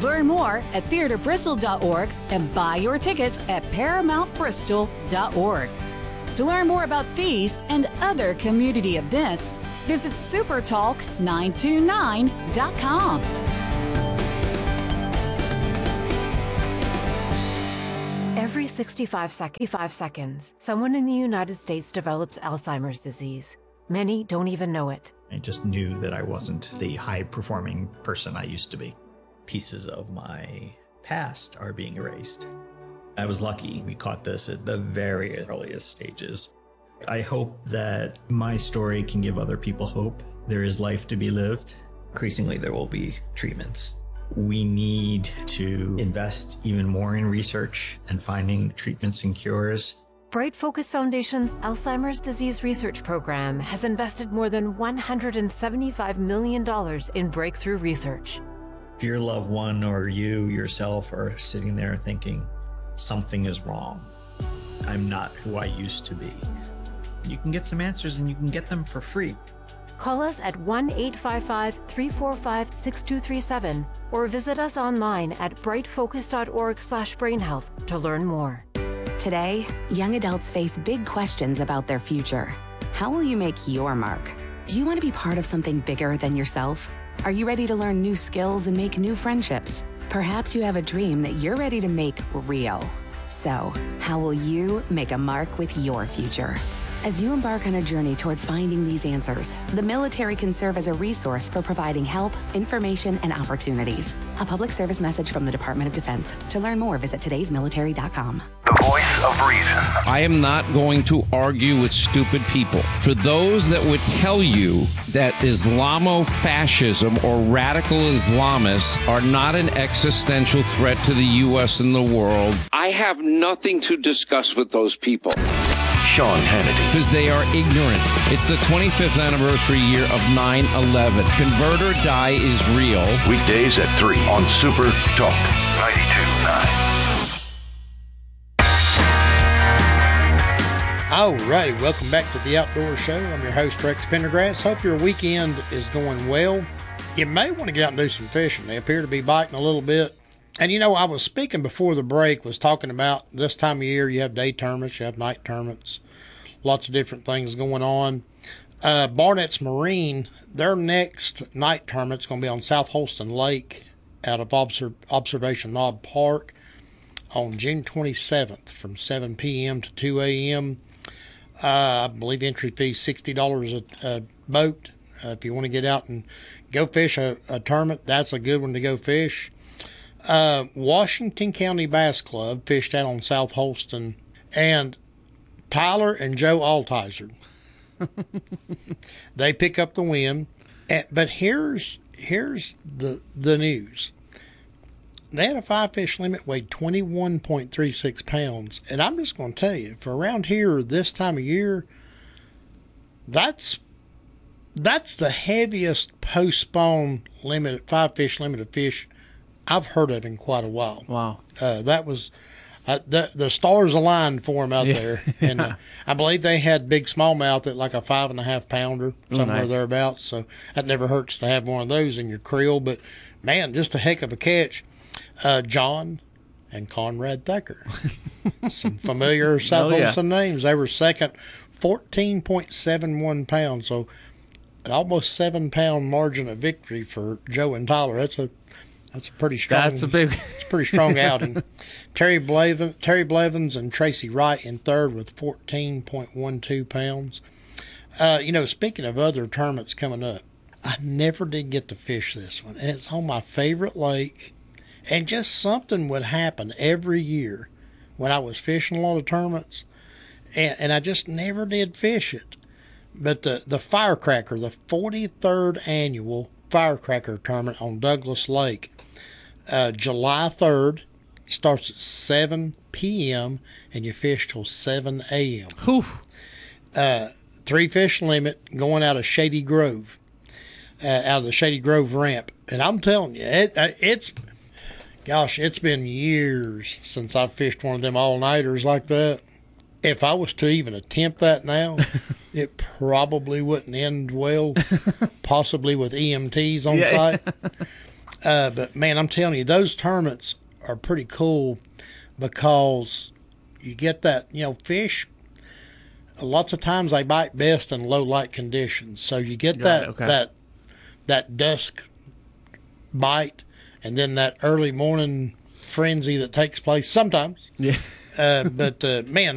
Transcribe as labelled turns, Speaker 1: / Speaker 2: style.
Speaker 1: Learn more at theaterbristol.org and buy your tickets at paramountbristol.org. To learn more about these and other community events, visit supertalk929.com.
Speaker 2: Every 65 seconds, someone in the United States develops Alzheimer's disease. Many don't even know it.
Speaker 3: I just knew that I wasn't the high-performing person I used to be. Pieces of my past are being erased. I was lucky we caught this at the very earliest stages. I hope that my story can give other people hope. There is life to be lived. Increasingly, there will be treatments. We need to invest even more in research and finding treatments and cures.
Speaker 2: Bright Focus Foundation's Alzheimer's Disease Research Program has invested more than $175 million in breakthrough research.
Speaker 3: If your loved one or you yourself are sitting there thinking, something is wrong, I'm not who I used to be, you can get some answers and you can get them for free.
Speaker 2: Call us at 1-855-345-6237 or visit us online at brightfocus.org/brainhealth to learn more.
Speaker 4: Today, young adults face big questions about their future. How will you make your mark? Do you want to be part of something bigger than yourself? Are you ready to learn new skills and make new friendships? Perhaps you have a dream that you're ready to make real. So, how will you make a mark with your future? As you embark on a journey toward finding these answers, the military can serve as a resource for providing help, information, and opportunities. A public service message from the Department of Defense. To learn more, visit today'smilitary.com.
Speaker 5: The voice of reason.
Speaker 6: I am not going to argue with stupid people. For those that would tell you that Islamofascism or radical Islamists are not an existential threat to the U.S. and the world, I have nothing to discuss with those people.
Speaker 5: Sean Hannity.
Speaker 6: Because they are ignorant. It's the 25th anniversary year of 9/11. Convert or Die is real.
Speaker 5: Weekdays at 3 on Super Talk 92.9.
Speaker 7: All righty, welcome back to the Outdoor Show. I'm your host, Rex Pendergrass. Hope your weekend is going well. You may want to get out and do some fishing. They appear to be biting a little bit. And, you know, I was speaking before the break, was talking about this time of year, you have day tournaments, you have night tournaments, lots of different things going on. Barnett's Marine, their next night tournament's going to be on South Holston Lake out of Observation Knob Park on June 27th from 7 p.m. to 2 a.m. I believe entry fee is $60 a boat. If you want to get out and go fish a tournament, that's a good one to go fish. Washington County Bass Club fished out on South Holston, and Tyler and Joe Altizer, they pick up the win. But here's the news. They had a 5-fish limit, weighed 21.36 pounds. And I'm just going to tell you, for around here this time of year, that's the heaviest post-spawn limit, 5-fish limit of fish I've heard of in quite a while.
Speaker 8: Wow.
Speaker 7: That was the stars aligned for them out there. And I believe they had big smallmouth at like a 5.5 pounder, somewhere thereabouts. So that never hurts to have one of those in your creel. But, man, just a heck of a catch. John and Conrad Thacker. Some familiar South Holston names. They were second, 14.71 pounds. So an almost 7-pound margin of victory for Joe and Tyler. That's a pretty strong. It's a pretty strong outing. Terry Blevins and Tracy Wright in third with 14.12 pounds. Speaking of other tournaments coming up, I never did get to fish this one, and it's on my favorite lake. And just something would happen every year when I was fishing a lot of tournaments, and I just never did fish it. But the Firecracker, the 43rd annual Firecracker tournament on Douglas Lake, July 3rd, starts at 7 p.m. and you fish till 7 a.m. 3-fish limit going out of Shady Grove, out of the Shady Grove ramp. And I'm telling you, it's been years since I've fished one of them all-nighters like that. If I was to even attempt that now, it probably wouldn't end well, possibly with EMTs on site. But man, I'm telling you, those tournaments are pretty cool because you get that, fish. Lots of times they bite best in low light conditions. So you get that dusk bite, and then that early morning frenzy that takes place sometimes.
Speaker 8: Yeah.
Speaker 7: But man,